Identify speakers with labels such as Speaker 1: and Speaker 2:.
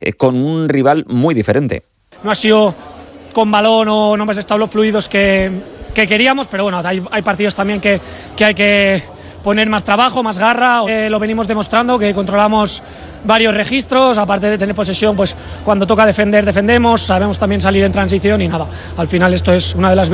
Speaker 1: con un rival muy diferente.
Speaker 2: No ha sido con balón o no hemos estado los fluidos que queríamos, pero bueno, hay partidos también que hay que poner más trabajo, más garra. Lo venimos demostrando, que controlamos varios registros, aparte de tener posesión, pues cuando toca defender, defendemos, sabemos también salir en transición y nada, al final esto es una de las